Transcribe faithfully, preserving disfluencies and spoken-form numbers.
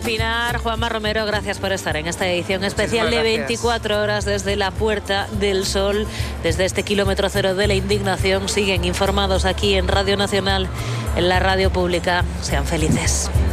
Espinar. Juanma Romero, gracias por estar en esta edición especial de veinticuatro horas desde la Puerta del Sol, desde este kilómetro cero de la indignación. Siguen informados aquí en Radio Nacional, en la radio pública. Sean felices.